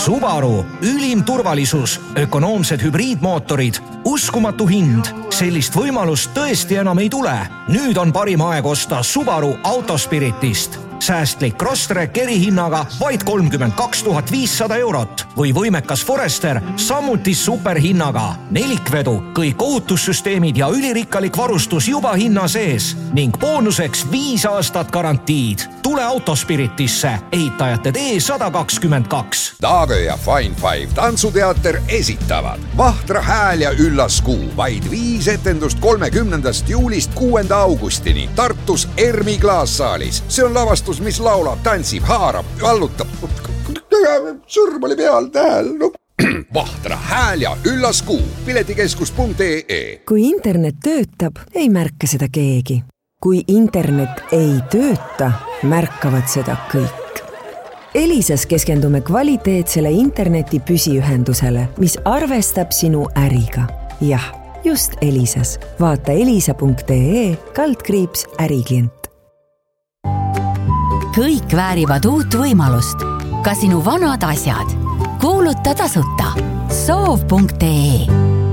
Subaru, ülim turvalisus, ökonoomsed hübriidmootorid, uskumatu hind. Sellist võimalust tõesti enam ei tule. Nüüd on parim aeg osta Subaru Autospiritist. Säästlik Crosstrek erihinnaga vaid 32 500 eurot või võimekas Forester samuti superhinnaga. Nelikvedu, kõik ohutussüsteemid ja ülirikkalik varustus juba hinna sees ning boonuseks 5 aastat garantiid. Tule Autospiritisse, ehitajate tee 122. Daage ja Fine Five tantsuteater esitavad Vahtra hääl ja üllas kuu. Vaid 5 etendust 30. juulist 6. augustini Tartus Ermi klaassaalis. See on lavastus, mis laulab, tantsib, haarab, allutab. Sõrm oli peal tähel. Vahtra hääl ja üllas kuu. Piletikeskus.ee. Kui internet töötab, ei märka seda keegi. Kui internet ei tööta, märkavad seda kõik. Elisas keskendume kvaliteetsele interneti püsiühendusele, mis arvestab sinu äriga. Jah, just Elisas. Vaata elisa.ee/äriklient. Kõik väärivad uut võimalust. Ka sinu vanad asjad. Kuuluta tasuta. Soov.ee.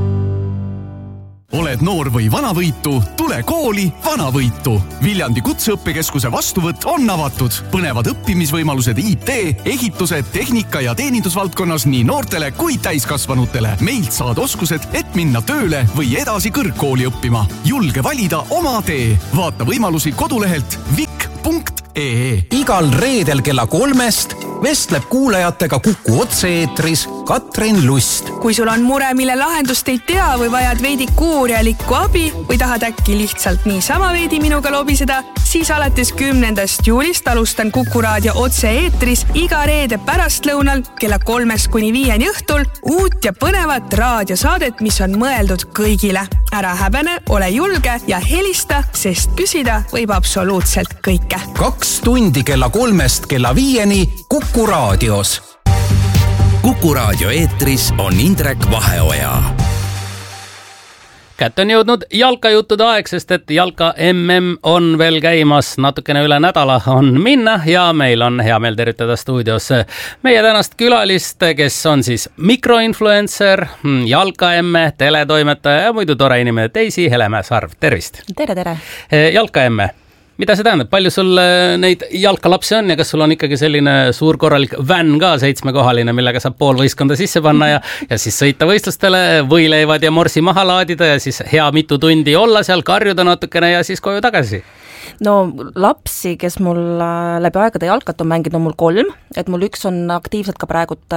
Oled noor või vanavõitu? Tule kooli Vanavõitu. Viljandi kutseõppekeskuse vastuvõtt on avatud. Põnevad õppimisvõimalused IT, ehitused, tehnika ja teenindusvaldkonnas nii noortele kui täiskasvanutele. Meilt saad oskused, et minna tööle või edasi kõrgkooli õppima. Julge valida oma tee. Vaata võimalusi kodulehelt vik.ee. Igal reedel kella 3 vestleb kuulajatega Kuku otse-eetris Katrin Lust. Kui sul on mure, mille lahendust ei tea või vajad veidi kuurjalikku abi või tahad äkki lihtsalt niisama veidi minuga lobiseda, siis alates 10. juulist alustan Kuku raadio otse-eetris iga reede pärastlõunal kella 3-5 õhtul uut ja põnevat raadiosaadet, mis on mõeldud kõigile. Ära häbene, ole julge ja helista, sest küsida võib absoluutselt kõike. 2 tundi kella 3 kella 5 Kuku raadios. Kuku raadio eetris on Indrek Vaheoja. Kätte on jõudnud jalkajuttude aeg, sest et jalka MM on veel käimas, natukene üle nädala on minna ja meil on hea meel tervitada stuudios meie tänast külalist, kes on siis mikroinfluencer, jalka-emme, teletoimetaja ja muidu tore inimene Teisi Helemäe Sarv. Tervist! Tere! Jalka-emme. Mida see tähendab? Palju sul neid jalkalapsi on ja kas sul on ikkagi selline suur korralik vänn ka 7-kohaline, millega saab pool võistkonda sisse panna ja siis sõita võistlustele, võileivad ja morsi maha laadida ja siis hea mitu tundi olla seal, karjuda natukene ja siis koju tagasi? No lapsi, kes mul läbi aegade jalkat on mänginud, on mul 3, et mul üks on aktiivselt ka praegult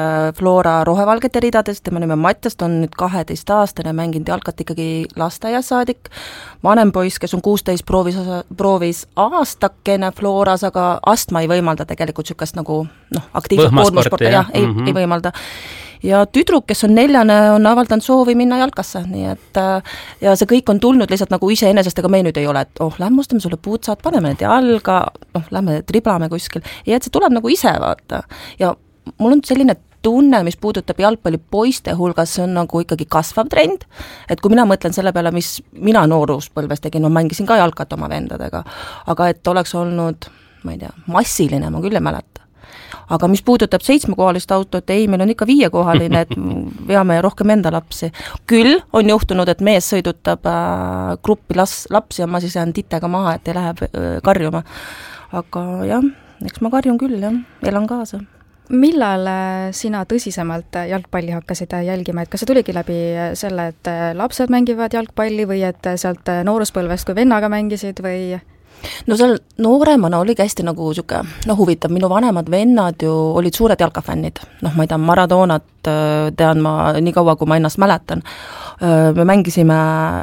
Flora rohevalgete ridades, tema nime Matjast, on nüüd 12-aastane, mänginud jalkat ikkagi lasteaiasaadik. Vanem poiss, kes on 16, proovis aastakene Floras, aga astma ei võimalda tegelikult sükast nagu aktiivselt koormusporti, ei võimalda. Ja tüdruk, kes on 4, on avaldanud soovi minna jalkasse, nii et ja see kõik on tulnud lihtsalt nagu iseenesest, ega me nüüd ei ole, et lähme ostame sulle puutsad, paneme need jalga, lähme triblame kuskil, ja et see tuleb nagu ise vaata. Ja mul on selline tunne, mis puudutab jalgpalli poiste hulgas, see on nagu ikkagi kasvav trend, et kui mina mõtlen selle peale, mis mina nooruspõlves tegin, ma mängisin ka jalkat oma vendadega, aga et oleks olnud, ma ei tea, massiline, ma küll ei mäleta. Aga mis puudutab 7-kohalist autot, ei, meil on ikka 5-kohaline, et veame rohkem enda lapsi. Küll on juhtunud, et mees sõidutab gruppi lapsi ja ma siis jään titega maha, et ei lähe karjuma. Aga jah, eks ma karjun küll, jah, elan kaasa. Millal sina tõsisemalt jalgpalli hakkasid jälgima, et kas see tuligi läbi selle, et lapsed mängivad jalgpalli või et sealt nooruspõlvest kui vennaga mängisid või... No seal nooremana oligi hästi nagu siuke, huvitav, minu vanemad vennad ju olid suured jalkafännid, ma ei tea, Maradonat tean ma nii kaua, kui ma ennast mäletan. Me mängisime,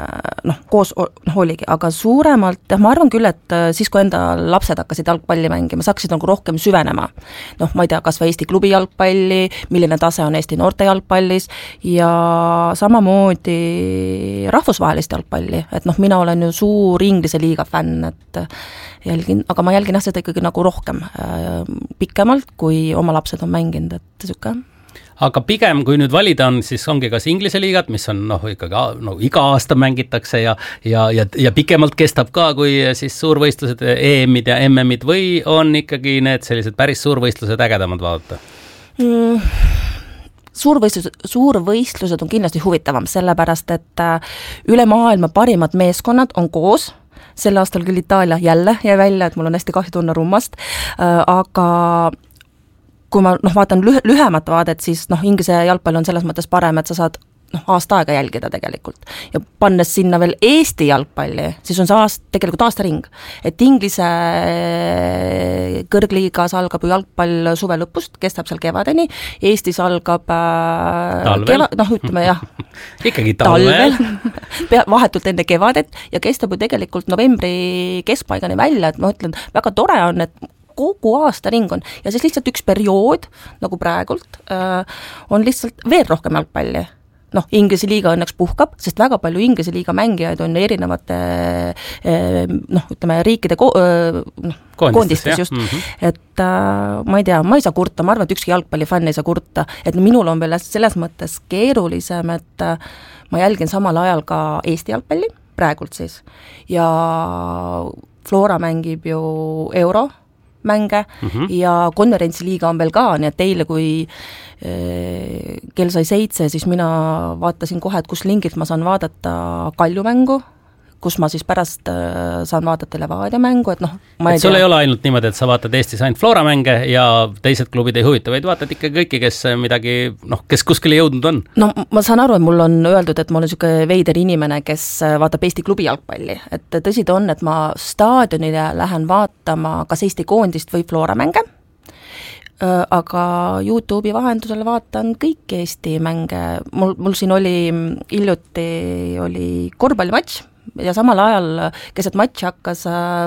koos oligi, aga suuremalt, ma arvan küll, et siis, kui enda lapsed hakkasid jalgpalli mängima, sa hakkasid nagu rohkem süvenema. Ma ei tea, kas või Eesti klubi jalgpalli, milline tase on Eesti noorte jalgpallis ja samamoodi rahvusvahelist jalgpalli, et mina olen ju suur Inglise liiga fänn, et jälgin, aga ma jälgin seda ikkagi nagu rohkem pikemalt, kui oma lapsed on mänginud, et süke. Aga pigem, kui nüüd valida on, siis ongi kas Inglise liigat, mis on ikkagi iga aasta mängitakse ja pikemalt kestab ka, kui siis suurvõistlused, EM-id ja MM-id või on ikkagi need sellised päris suurvõistlused ägedamad vaadata? Suurvõistlused on kindlasti huvitavam, sellepärast et üle maailma parimad meeskonnad on koos, sel aastal küll Itaalia jälle jäi välja, et mul on hästi kahju Donnarummast, aga kui ma vaatan lühemat vaadet, siis Inglise jalgpall on selles mõttes parem, et sa saad aasta aega jälgida tegelikult. Ja pannes sinna veel Eesti jalgpalli, siis on see tegelikult aastaring. Et Inglise kõrgliigas algab jalgpall suve lõpust, kestab seal kevadeni, Eestis algab ütleme jah, ikkagi talvel. Vahetult enne kevadet ja kestab ju tegelikult novembri keskpaigani välja, et ma ütlen, väga tore on, et kogu aasta ring on ja siis lihtsalt üks periood, nagu praegult, on lihtsalt veel rohkem jalgpalli. Inglise liiga õnneks puhkab, sest väga palju Inglise liiga mängijaid on erinevate ütleme, riikide koondistes just. Et ma ei tea, ma ei saa kurta, ma arvan, et ükski jalgpallifänn ei saa kurta, et minul on veel selles mõttes keerulisem, et ma jälgin samal ajal ka Eesti jalgpalli, praegult siis, ja Flora mängib ju euromänge ja konverentsiliiga on veel ka, nii et teile, kui kell sai 7, siis mina vaatasin kohe, et kus lingilt ma saan vaadata Kalju mängu, kus ma siis pärast saan vaadata Levadia mängu, et ma ei tea. Sul ei ole ainult niimoodi, et sa vaatad Eestis ainult Flora mänge ja teised klubid ei huvita, vaid vaatad ikka kõiki, kes midagi, kes kuskile jõudnud on. Ma saan aru, et mul on öeldud, et ma olen selline veider inimene, kes vaatab Eesti klubi jalgpalli, et tõsi ta on, et ma staadionile lähen vaatama kas Eesti koondist või Flora mänge, aga YouTube'i vahendusel vaatan kõiki Eesti mänge. Mul siin hiljuti oli korvpallimatš ja samal ajal keset matši hakkas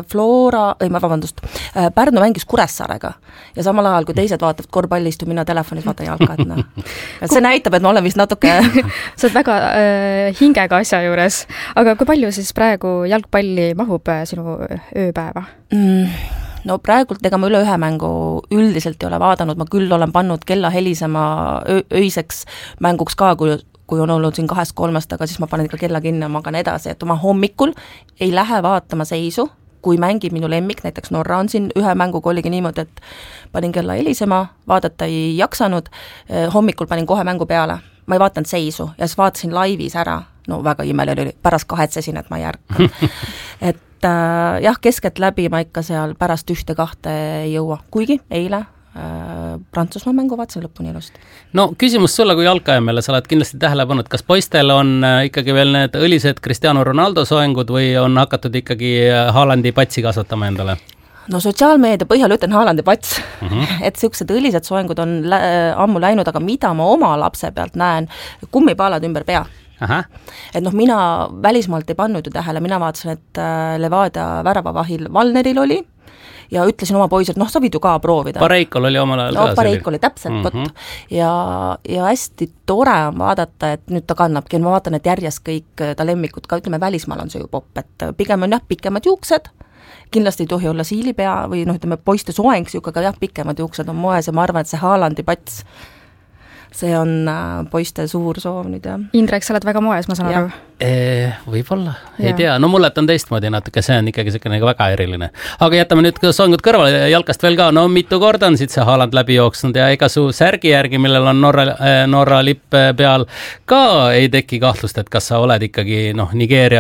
Pärnu mängis Kuressaarega ja samal ajal, kui teised vaatavad korvpalli, istu mina telefonis vaatan jalka, et see näitab, et ma olen vist natuke sa oled väga hingega asja juures, aga kui palju siis praegu jalgpalli mahub sinu ööpäeva? No praegult ega ma üle ühe mängu üldiselt ei ole vaadanud, ma küll olen pannud kella helisema öiseks mänguks ka, kui on olnud siin 2-3, aga siis ma panen ikka kella kinni ja magan edasi, et ma hommikul ei lähe vaatama seisu, kui mängib minu lemmik, näiteks Norra on siin ühe mänguga oligi niimoodi, et panin kella helisema, vaadata ei jaksanud, hommikul panin kohe mängu peale, ma ei vaatanud seisu ja siis vaatasin laivis ära, väga imeline oli, pärast kahetsesin, et ma ei ärka. Et jah, keskelt läbi ma ikka seal pärast 1-2 ei jõua, kuigi eile Prantsusmaa mängu vaatasin lõpuni ilusti. No küsimus sulle kui jalkaajamele, sa oled kindlasti tähele pannud, kas poistel on ikkagi veel need õlised Cristiano Ronaldo soengud või on hakatud ikkagi Haalandi patsi kasvatama endale? No sotsiaalmeedia põhjal ütlen Haalandi pats, et sellised õlised soengud on ammu läinud, aga mida ma oma lapse pealt näen, kummipaalad ümber pea. Et mina välismaalt ei pannud ju tähele, mina vaatasin, et Levadia väravavahil Valneril oli ja ütlesin oma poisel, sa võid ju ka proovida. Pareikol oli omal ajal ka. Pareikol oli täpselt, ja hästi tore on vaadata, et nüüd ta kannabki, ma vaatan, et järjest kõik ta lemmikud ka, ütleme, välismaal on see ju popp, et pigem on pikemad juuksed, kindlasti ei tohi olla siilipea või ütleme, poiste soeng siuke, aga pikemad juuksed on moes ja ma arvan, et see Haalandi pats, see on poiste suur soov nüüd, jah. Indrek, sa oled väga moes, ma saan aru. Võib-olla, ei tea. No mullet on teistmoodi natuke, see on ikkagi selline väga eriline. Aga jätame nüüd soengud kõrvale jalkast veel ka. No mitu korda on siit see Haaland läbi jooksnud ja ega su särgi järgi, millel on Norra lipp peal, ka ei teki kahtlust, et kas sa oled ikkagi Nigeeria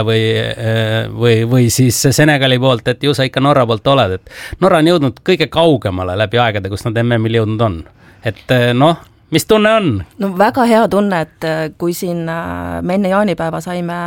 või siis Senegali poolt, et ju sa ikka Norra poolt oled. Et Norra on jõudnud kõige kaugemale läbi aegade, kus nad MM-il jõudnud on. Et mis tunne on? No väga hea tunne, et kui siin me enne jaanipäeva saime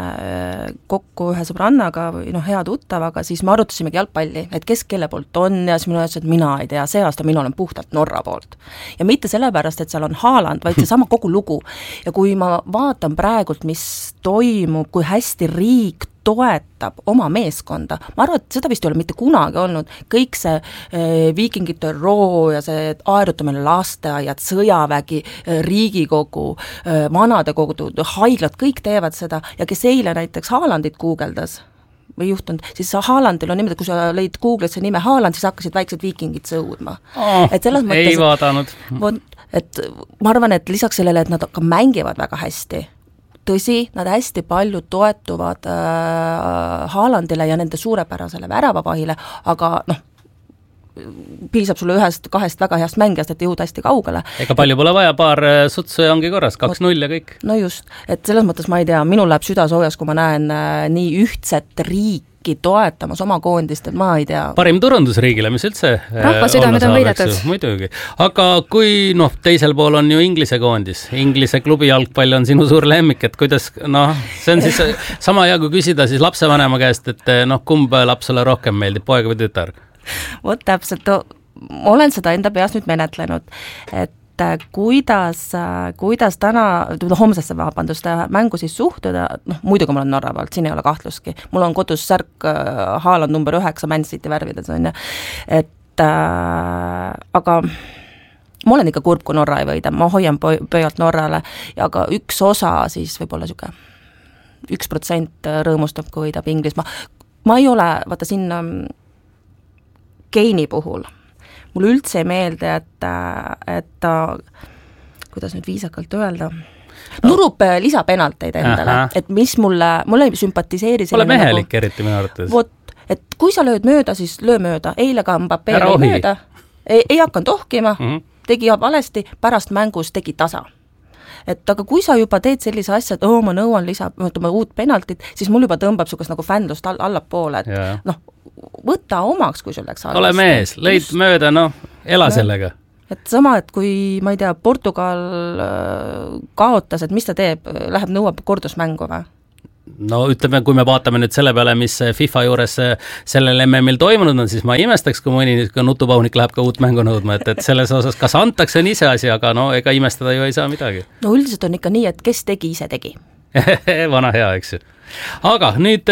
kokku ühe sõbrannaga või hea tuttavaga, siis me arutasimegi jalgpalli, et kes kelle poolt on ja siis minu ütles, et mina ei tea, see aasta mina olen puhtalt Norra poolt. Ja mitte sellepärast, et seal on Haaland, vaid see sama kogu lugu. Ja kui ma vaatan praegult, mis toimub, kui hästi riik toetab oma meeskonda. Ma arvan, et seda vist ei ole mitte kunagi olnud. Kõik see viikingite roo ja see aerutamine lasteaiad, sõjavägi, Riigikogu, vanadekogu, haiglad, kõik teevad seda ja kes eile näiteks Haalandit guugeldas või juhtunud, siis Haalandil on niimoodi, kui sa lõid Google'isse nime Haaland, siis hakkasid väiksed viikingid sõudma. Et selles mõttes, ei vaadanud. Et ma arvan, et lisaks sellele, et nad ka mängivad väga hästi, tõsi, nad hästi palju toetuvad Haalandile ja nende suurepärasele väravavahile, aga piisab sulle 1-2 väga heast mängijast, et jõuda hästi kaugele. Ega palju pole vaja, paar sutsu ja ongi korras, 2-0 ja kõik. No just, et selles mõttes ma ei tea, minul läheb süda soojaks, kui ma näen nii ühtset riiki toetamas oma koondist, et ma ei tea. Parim turundusriigile, mis üldse rahva südamed on võidetud. Muidugi. Aga kui teisel pool on ju Inglise koondis, Inglise klubi jalgpall on sinu suur lemmik, et kuidas, see on siis sama hea, kui küsida siis lapsevanema käest, et kumb lapsele rohkem meeldib, poeg või tütar? Vot täpselt, olen seda enda peas nüüd menetlenud, et kuidas täna, homsesse mängu siis suhtuda, muidugi mul on Norra pealt, siin ei ole kahtlustki, mul on kodus särk Haaland number 9 Man City värvides, on ju, et aga ma olen ikka kurb, kui Norra ei võida, ma hoian pööjalt Norrale, ja aga üks osa siis võib-olla siuke 1% rõõmustab, kui võidab Inglismaa. Ma ei ole, vaata sinna Keini puhul. Mulle üldse ei meelde, et ta, kuidas nüüd viisakalt öelda, nurub lisapenalteid endale, et mis mulle ei sümpatiseeri pole mehelik eriti minu arvates. Vot, et kui sa lööd mööda, siis löö mööda, eile ka Mbappé löö mööda, ei hakanud tohkima, tegi valesti, pärast mängus tegi tasa. Et aga kui sa juba teed sellise asja, et ma nõuan uut penaltit, siis mul juba tõmbab sukast nagu fändlust allapoole, et võta omaks, kui sul läks halvasti. Ole mees, lõid mööda, ela sellega. Et sama, et kui, ma ei tea, Portugal kaotas, et mis ta teeb, läheb nõuab kordusmängu või? No ütleme, kui me vaatame nüüd selle peale, mis FIFA juures sellel MM-il toimunud on, siis ma imestaks, kui mõni nutupaunik läheb ka uut mängu nõudma, et selles osas, kas antakse on ise asi, aga ega imestada ju ei saa midagi. No üldiselt on ikka nii, et kes tegi, ise tegi. Vana hea, eks ju. Aga nüüd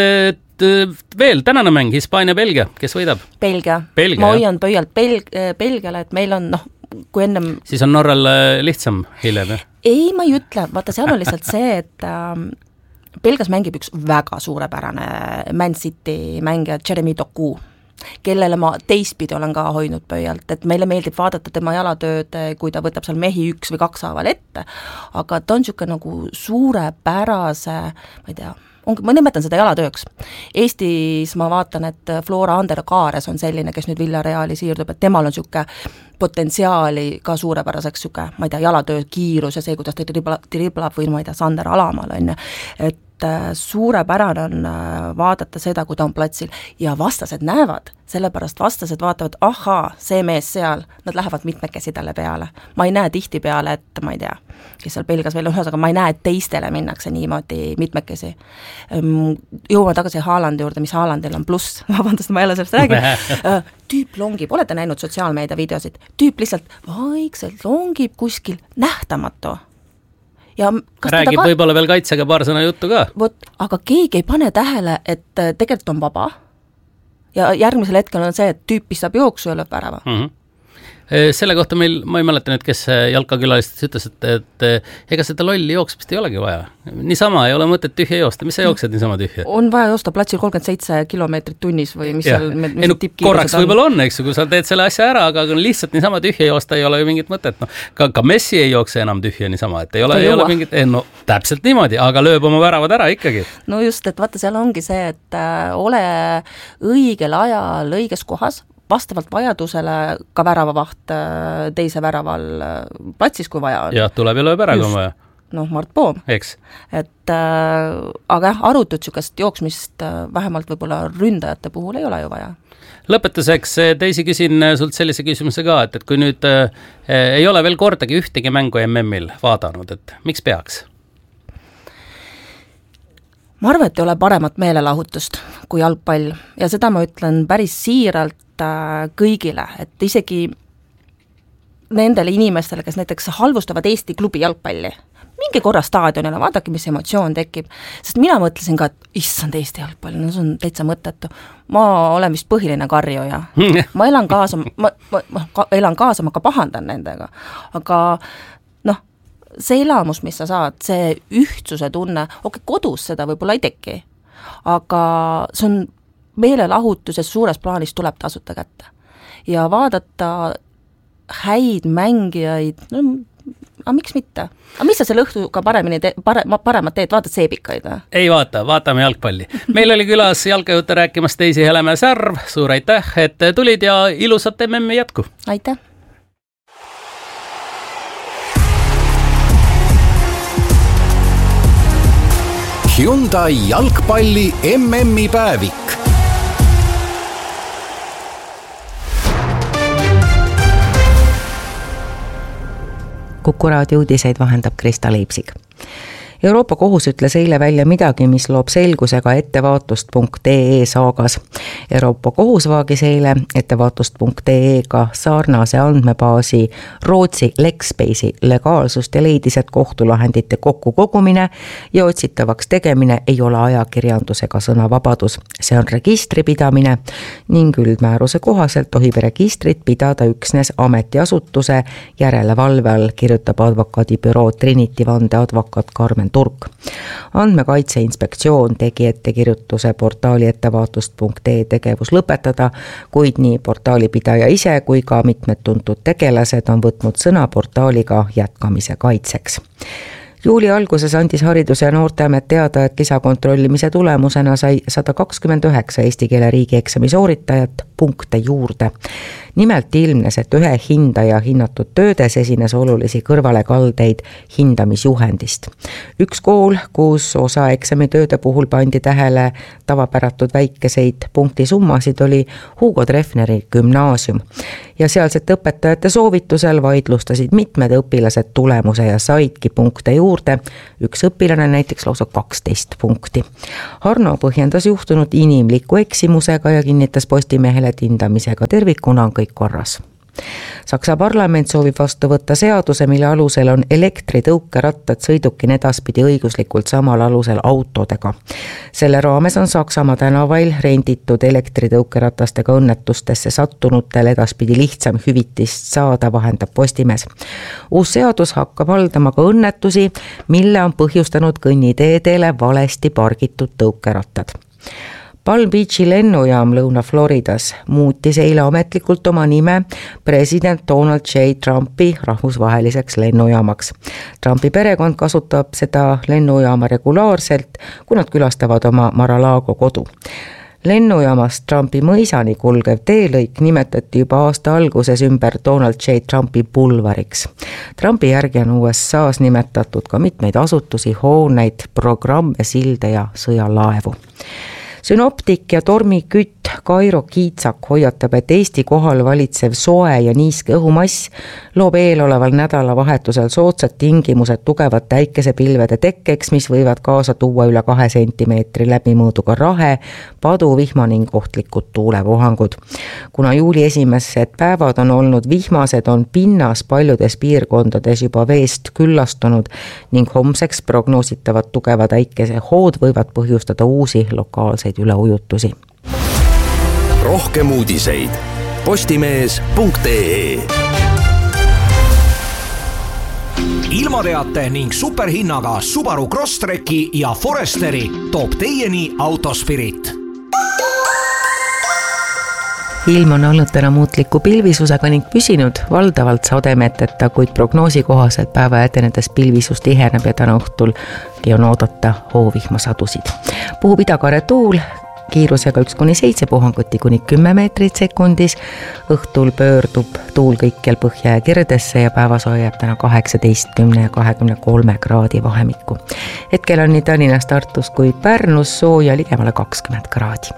veel tänane mäng, Hispaania-Belgia, kes võidab? Belgia. Ma hoian pöialt Belgiale, et meil on, kui ennem... Siis on Norral lihtsam hiljem, jah? Ei, ma ei ütle, vaata, seal on lihtsalt see, et Belgias mängib üks väga suurepärane Man City mängija Jeremy Doku, kellele ma teistpidi olen ka hoidnud pöialt, et meile meeldib vaadata tema jalatööd, kui ta võtab seal mehi 1 või 2 haaval ette, aga ta on niisugune nagu suurepärase, ma ei tea, ma nimetan seda jalatööks. Eestis ma vaatan, et Flora Ander-Kaares on selline, kes nüüd Villareali siirdub, et temal on niisugune potentsiaali ka suurepäraseks niisugune, ma ei tea, jalatöö kiirus ja see, kuidas ta driblab või ma ei tea, Sander Alamaal on, et suurepärane on vaadata seda, kui ta on platsil ja vastased näevad, sellepärast vastased vaatavad, ahaa, see mees seal, nad lähevad mitmekesi talle peale. Ma ei näe tihti peale, et ma ei tea, kes seal Belgias veel ühes, aga ma ei näe, et teistele minnakse niimoodi mitmekesi. Jõuame tagasi Haalandi juurde, mis Haalandil on pluss, vabandust, ma jälle sellest räägin. Tüüp longib, olete näinud sotsiaalmeedia videosid, tüüp lihtsalt vaikselt longib kuskil nähtamatu. Ja räägib võib-olla veel kaitsega paar sõna juttu ka. Vot, aga keegi ei pane tähele, et tegelikult on vaba ja järgmisel hetkel on see, et tüüp pistab jooksu ja lööb värava. Selle kohta meil, ma ei mäleta nüüd, kes jalkakülalistes ütles, et ega seda lolli jooksmist ei olegi vaja. Niisama ei ole mõtet tühja joosta. Mis sa jooksed niisama tühja? On vaja joosta platsil 37 kilomeetrit tunnis või mis seal... korraks võib-olla on, eks, kui sa teed selle asja ära, aga lihtsalt niisama tühja joosta ei ole ju mingit mõtet. Ka Messi ei jookse enam tühja niisama, et ei ole mingit... täpselt niimoodi, aga lööb oma väravad ära ikkagi. No just, et vaata, seal ongi see, et ole õigel ajal õiges kohas, vastavalt vajadusele ka väravavaht teise väraval platsis, kui vaja on. Jah, tuleb ja lööb ära, kui on vaja. Mart Poom. Eks. Et aga arutut niisugust jooksmist vähemalt võib-olla ründajate puhul ei ole ju vaja. Lõpetuseks teisi küsin sult sellise küsimuse ka, et kui nüüd ei ole veel kordagi ühtegi mängu MM-il vaadanud, et miks peaks? Ma arvan, et ei ole paremat meelelahutust kui jalgpall ja seda ma ütlen päris siiralt kõigile, et isegi nendele inimestele, kes näiteks halvustavad Eesti klubi jalgpalli, minge korra staadionile, vaadake, mis emotsioon tekib, sest mina mõtlesin ka, et issand Eesti jalgpall, no see on täitsa mõttetu. Ma olen vist põhiline karjuja. Ma elan kaasa, ma ka pahandan nendega, aga see elamus, mis sa saad, see ühtsuse tunne, kodus seda võib-olla ei teki, aga see on meelelahutuses suures plaanis tuleb tasuta kätte. Ja vaadata häid mängijaid, aga miks mitte? Aga mis sa selle õhtuga paremat teed, vaatad seebikaid? Ei vaata, vaatame jalgpalli. Meil oli külas jalkajutte rääkimas Teisi Heleme Särv, suur aitäh, et tulid ja ilusat MM-i jätku! Aitäh! Hyundai jalgpalli MM-i päevik. Kuku raadio uudiseid vahendab Krista Leipsig. Euroopa kohus ütles eile välja midagi, mis loob selgusega ettevaatust.ee saagas. Euroopa kohus vaagis eile ettevaatust.ee-ga sarnase andmebaasi Rootsi Lexbase'i legaalsust ja leidis, et kohtulahendite kokkukogumine ja otsitavaks tegemine ei ole ajakirjandusega sõnavabadus. See on registripidamine ning üldmääruse kohaselt tohib registrit pidada üksnes ametiasutuse järelevalve all, kirjutab advokaadibüroo Trinity Vande advokaat Carmen Turk. Andmekaitse inspektsioon tegi ettekirjutuse portaali ettevaatust.ee tegevus lõpetada, kuid nii portaalipidaja ise kui ka mitmed tuntud tegelased on võtnud sõna portaaliga jätkamise kaitseks. Juuli alguses andis Haridus- ja Noorteamet teada, et lisakontrollimise tulemusena sai 129 eesti keele riigieksami sooritajat punkte juurde. Nimelt ilmnes, et ühe hindaja hinnatud töödes esines olulisi kõrvalekaldeid hindamisjuhendist. Üks kool, kus osa eksamitööde puhul pandi tähele tavapäratud väikeseid punktisummasid, oli Hugo Treffneri gümnaasium. Ja sealsete õpetajate soovitusel vaidlustasid mitmed õpilased tulemuse ja saidki punkte juurde. Üks õpilane näiteks lausa 12 punkti. Harno põhjendas juhtunud inimliku eksimusega ja kinnitas Postimehele, et hindamisega tervikuna on kõik korras. Saksa parlament soovib vastu võtta seaduse, mille alusel on elektritõukerattad sõidukin edaspidi õiguslikult samal alusel autodega. Selle raames on Saksamaa tänavail renditud elektritõukeratastega õnnetustesse sattunutel edaspidi lihtsam hüvitist saada, vahendab Postimees. Uus seadus hakkab haldama ka õnnetusi, mille on põhjustanud kõnniteedele valesti pargitud tõukerattad. Palm Beachi lennujaam Lõuna-Floridas muutis eile ametlikult oma nime president Donald J. Trumpi rahvusvaheliseks lennujaamaks. Trumpi perekond kasutab seda lennujaama regulaarselt, kui nad külastavad oma Mar-a-Lago kodu. Lennujaamast Trumpi mõisani kulgev teelõik nimetati juba aasta alguses ümber Donald J. Trumpi bulvariks. Trumpi järgi on USA's nimetatud ka mitmeid asutusi, hooneid, programme, silde ja sõjalaevu. Synoptik ja tormikütt Kairo Kiitsak hoiatab, et Eesti kohal valitsev soe ja niiske õhumass loob eeloleval nädalavahetusel soodsad tingimused tugevat päikesepilvede tekkeks, mis võivad kaasa tuua üle 2 sentimeetri läbimõõduga rahe, padu, vihma ning ohtlikud tuulepuhangud. Kuna juuli esimesed päevad on olnud vihmased, on pinnas paljudes piirkondades juba veest küllastunud ning homseks prognoositavad tugevad äikesehood võivad põhjustada uusi lokaalseid üleujutusi. Rohkem uudiseid postimees.ee. Ilmateate ning superhinnaga Subaru Crosstreki ja Foresteri toob teieni Autospirit. Ilm on olnud täna muutliku pilvisusega ning püsinud valdavalt sademeteta, kuid prognoosi kohaselt päeva edenedes pilvisus tiheneb ja täna õhtulgi on oodata hoovihmasadusid. Puhub idakare tuul kiirusega 1-7 puhanguti kuni 10 meetrit sekundis. Õhtul pöördub tuul kõikjal põhja ja kirdesse ja päevasoo jääb täna 18 ja 23 kraadi vahemikku. Hetkel on nii Tallinnas, Tartus kui Pärnus sooja ligemale 20 kraadi.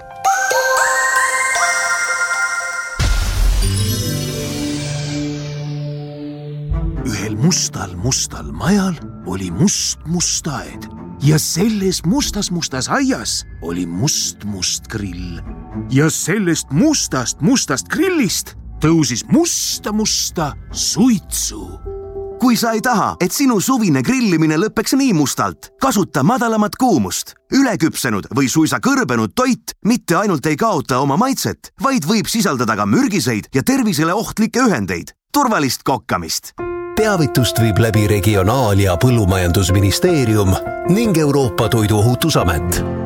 Ühel mustal majal oli must aed ja selles mustas aias oli must grill. Ja sellest mustast grillist tõusis musta suitsu. Kui sa ei taha, et sinu suvine grillimine lõpeks nii mustalt, kasuta madalamat kuumust. Üleküpsenud või suisa kõrbenud toit mitte ainult ei kaota oma maitset, vaid võib sisaldada ka mürgiseid ja tervisele ohtlikke ühendeid. Turvalist kokkamist! Teavitust viib läbi Regionaal- ja Põllumajandusministeerium ning Euroopa Toiduohutusamet.